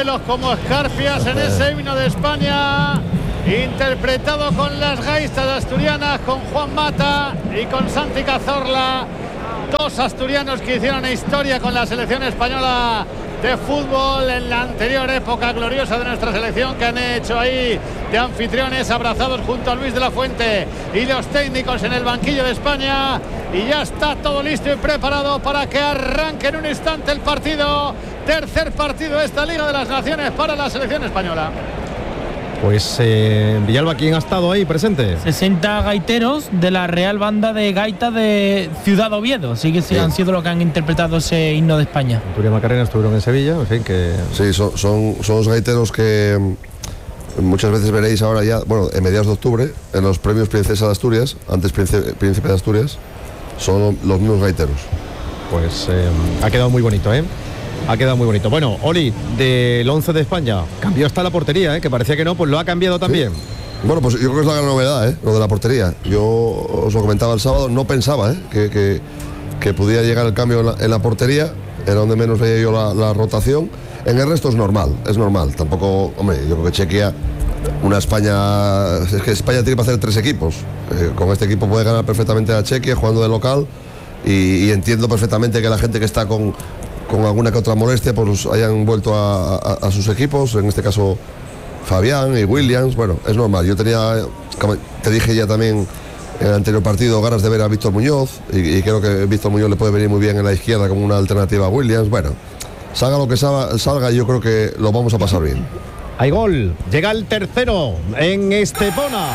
pelos como escarpias en ese himno de España, interpretado con las gaitas asturianas, con Juan Mata y con Santi Cazorla, dos asturianos que hicieron historia con la selección española de fútbol en la anterior época gloriosa de nuestra selección, que han hecho ahí de anfitriones, abrazados junto a Luis de la Fuente y los técnicos en el banquillo de España. Y ya está todo listo y preparado para que arranque en un instante el partido, tercer partido de esta Liga de las Naciones para la selección española. Pues Villalba, ¿quién ha estado ahí presente? 60 gaiteros de la Real Banda de Gaita de Ciudad Oviedo. Así que sí, han sido los que han interpretado ese himno de España. Turia Macarena estuvieron en Sevilla, en fin, que... Sí, son los gaiteros que muchas veces veréis ahora ya, bueno, en mediados de octubre, en los premios Princesa de Asturias, antes Príncipe de Asturias, son los mismos gaiteros. Pues ha quedado muy bonito, ¿eh? Ha quedado muy bonito. Bueno, Oli, del 11 de España, cambió hasta la portería, que parecía que no, pues lo ha cambiado también. Sí. Bueno, pues yo creo que es la gran novedad, lo de la portería. Yo os lo comentaba el sábado, no pensaba que pudiera llegar el cambio en la portería, era donde menos veía yo la rotación. En el resto es normal. Tampoco, hombre, yo creo que Chequia, una España, es que España tiene que hacer 3 equipos. Con este equipo puede ganar perfectamente a Chequia jugando de local, y entiendo perfectamente que la gente que está con alguna que otra molestia pues hayan vuelto a sus equipos, en este caso Fabián y Williams. Bueno, es normal. Yo tenía, como te dije ya también en el anterior partido, ganas de ver a Víctor Muñoz, y creo que Víctor Muñoz le puede venir muy bien en la izquierda como una alternativa a Williams. Bueno, salga lo que salga, yo creo que lo vamos a pasar bien. Hay gol, llega el tercero en Estepona.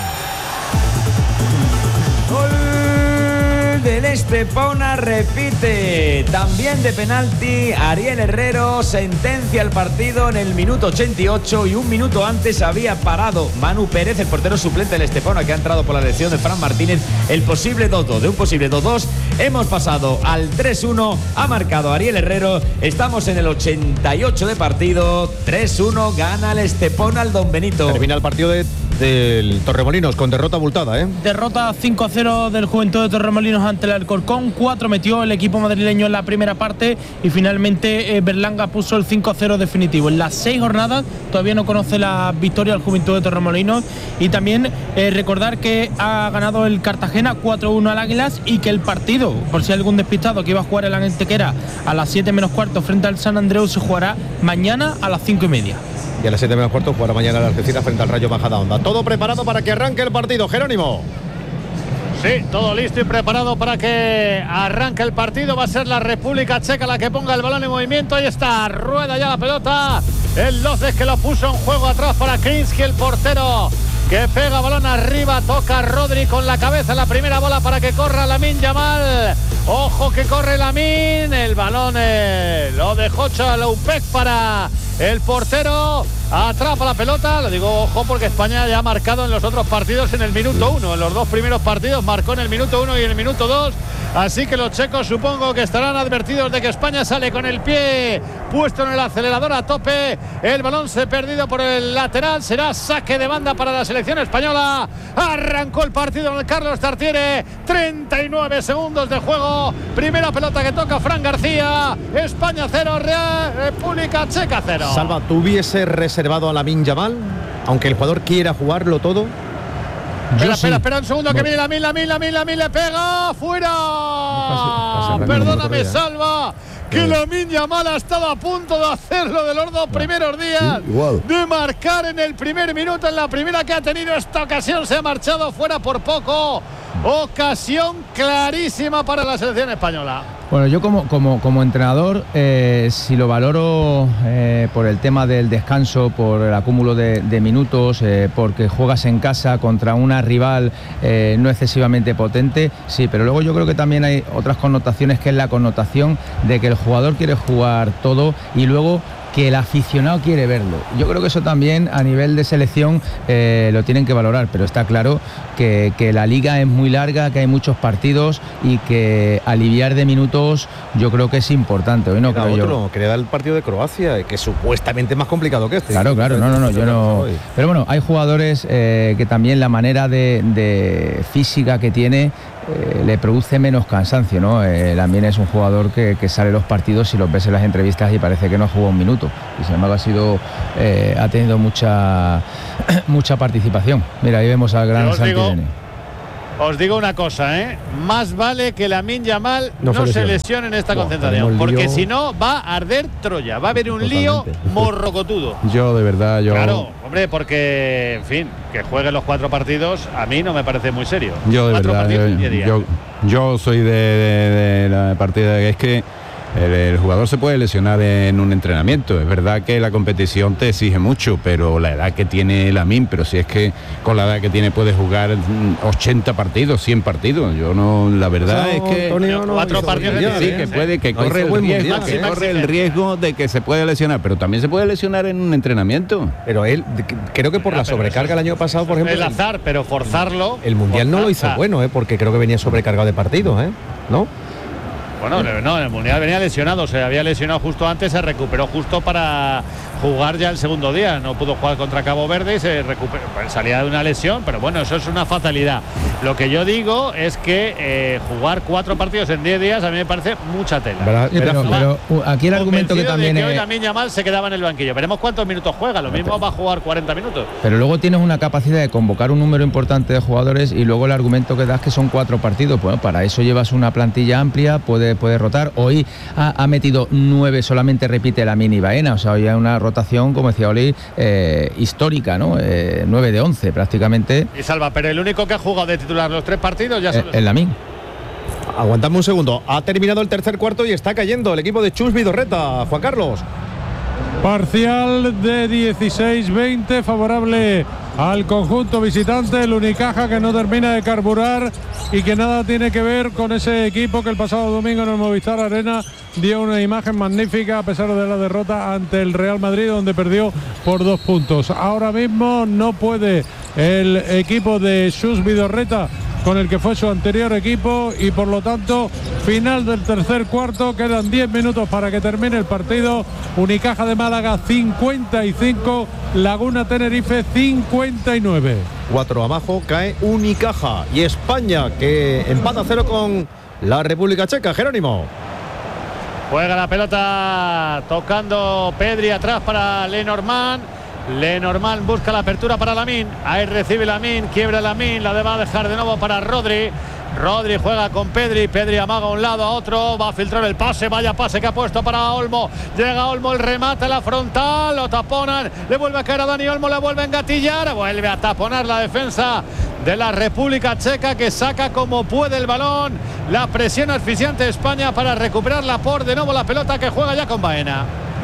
Del Estepona, repite también de penalti Ariel Herrero, sentencia el partido en el minuto 88, y un minuto antes había parado Manu Pérez, el portero suplente del Estepona, que ha entrado por la lesión de Fran Martínez, el posible 2-2. De un posible 2-2 hemos pasado al 3-1, ha marcado Ariel Herrero, estamos en el 88 de partido, 3-1, gana el Estepona al Don Benito. Termina el partido del Torremolinos con derrota abultada, Derrota 5-0 del Juventud de Torremolinos ante el Alcorcón. 4 metió el equipo madrileño en la primera parte, y finalmente Berlanga puso el 5-0 definitivo. En las 6 jornadas todavía no conoce la victoria del Juventud de Torremolinos. Y también recordar que ha ganado el Cartagena 4-1 al Águilas, y que el partido, por si hay algún despistado, que iba a jugar el Antequera a las 7 menos cuarto frente al San Andreu, se jugará mañana a las 5:30. Y a las 7 menos cuarto jugará mañana la Algeciras frente al Rayo Majadahonda. Todo preparado para que arranque el partido, Jerónimo. Sí, todo listo y preparado para que arranque el partido. Va a ser la República Checa la que ponga el balón en movimiento. Ahí está, rueda ya la pelota. El López, que lo puso en juego atrás para Krinsky, el portero, que pega balón arriba, toca Rodri con la cabeza, la primera bola para que corra Lamine Yamal. Ojo que corre Lamine, el balón lo dejó Chaloupec para el portero, atrapa la pelota. Lo digo ojo porque España ya ha marcado en los otros partidos en el minuto 1, en los 2 primeros partidos marcó en el minuto 1 y en el minuto 2, así que los checos supongo que estarán advertidos de que España sale con el pie puesto en el acelerador a tope. El balón se ha perdido por el lateral, será saque de banda para la selección española. Arrancó el partido en el Carlos Tartiere, 39 segundos de juego, primera pelota que toca Fran García. España 0, República Checa 0. Salva, ¿tú hubiese reservado a Lamine Yamal, aunque el jugador quiera jugarlo todo? Espera un segundo, que viene Lamine le pega, fuera. Perdóname, Salva, que Lamine Yamal ha estado a punto de hacerlo de los 2 primeros días, de marcar en el primer minuto, en la primera que ha tenido esta ocasión, se ha marchado fuera por poco. Ocasión clarísima para la selección española. Bueno, yo como entrenador, si lo valoro por el tema del descanso, por el acúmulo de minutos, porque juegas en casa contra una rival no excesivamente potente, sí, pero luego yo creo que también hay otras connotaciones, que es la connotación de que el jugador quiere jugar todo y luego que el aficionado quiere verlo. Yo creo que eso también a nivel de selección lo tienen que valorar, pero está claro que la liga es muy larga, que hay muchos partidos y que aliviar de minutos yo creo que es importante. Hoy no creo yo. Que le da el partido de Croacia, que es supuestamente más complicado que este. Claro, no, yo no. Pero bueno, hay jugadores que también la manera de física que tiene le produce menos cansancio, ¿no? También es un jugador que sale los partidos y los ves en las entrevistas y parece que no ha jugado un minuto. Y sin embargo ha tenido mucha participación. Mira, ahí vemos al gran Santillane. Os digo una cosa, más vale que Lamine Yamal no se lesione en esta concentración, porque si no va a arder Troya, va a haber un lío morrocotudo. Yo de verdad, Claro, hombre, porque, en fin, que juegue los 4 partidos a mí no me parece muy serio. Yo de verdad, yo soy de la partida de que es que el jugador se puede lesionar en un entrenamiento. Es verdad que la competición te exige mucho, pero la edad que tiene Lamine, pero si es que con la edad que tiene puede jugar 80 partidos, 100 partidos. Yo no, la verdad es que 4 partidos sí, que puede, que corre el riesgo de que se puede lesionar, pero también se puede lesionar en un entrenamiento. Pero él, creo que por la sobrecarga el año pasado, por ejemplo, el azar, pero forzarlo. El Mundial no lo hizo bueno, porque creo que venía sobrecargado de partidos, ¿no? Bueno, no, en el Mundial venía lesionado, se había lesionado justo antes, se recuperó justo para jugar ya el segundo día, no pudo jugar contra Cabo Verde y se recuperó, salía de una lesión, pero bueno, eso es una fatalidad. Lo que yo digo es que jugar 4 partidos en 10 días a mí me parece mucha tela. Pero aquí el argumento que también es que hoy Lamine Yamal se quedaba en el banquillo. Veremos cuántos minutos juega, lo mismo va a jugar 40 minutos. Pero luego tienes una capacidad de convocar un número importante de jugadores y luego el argumento que das que son 4 partidos. Bueno, para eso llevas una plantilla amplia, puede rotar. Hoy ha metido 9, solamente repite Lamine y Baena, o sea, hoy hay una rotación, como decía Oli, histórica, ¿no? 9 de 11 prácticamente. Y Salva, pero el único que ha jugado de titular los 3 partidos ya es Lamine. Aguantadme un segundo, ha terminado el tercer cuarto y está cayendo el equipo de Chus Vidorreta. Juan Carlos. Parcial de 16-20 favorable al conjunto visitante, el Unicaja, que no termina de carburar y que nada tiene que ver con ese equipo que el pasado domingo en el Movistar Arena dio una imagen magnífica a pesar de la derrota ante el Real Madrid, donde perdió por 2 puntos. Ahora mismo no puede el equipo de Chus Vidorreta con el que fue su anterior equipo y por lo tanto final del tercer cuarto, quedan 10 minutos para que termine el partido. Unicaja de Málaga 55, Laguna Tenerife 59. 4 abajo, cae Unicaja y España, que empata 0 con la República Checa. Jerónimo. Juega la pelota tocando Pedri atrás para Lenormand. Lenormand busca la apertura para Lamine. Ahí recibe Lamine, quiebra Lamine, la va a dejar de nuevo para Rodri. Rodri juega con Pedri, Pedri amaga a un lado a otro, va a filtrar el pase, vaya pase que ha puesto para Olmo. Llega Olmo, el remate a la frontal, lo taponan, le vuelve a caer a Dani Olmo, le vuelve a engatillar, vuelve a taponar la defensa de la República Checa, que saca como puede el balón. La presión asfixiante de España para recuperarla por de nuevo la pelota, que juega ya con Baena.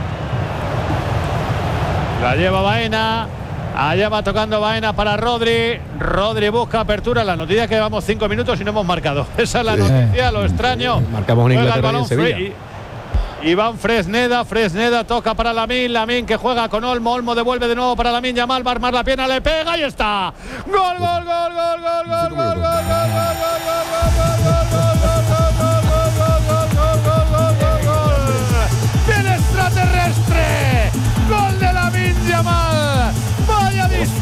La lleva Baena, allá va tocando Baena para Rodri. Rodri busca apertura. La noticia es que llevamos 5 minutos y no hemos marcado. Esa es la noticia, lo extraño. Marcamos en Inglaterra y en Sevilla. Iván Fresneda toca para Lamine, que juega con Olmo devuelve de nuevo para Lamine Yamal, va a armar la pierna, le pega y está. ¡Gol, gol, gol, gol, gol, gol, gol, gol, gol, gol!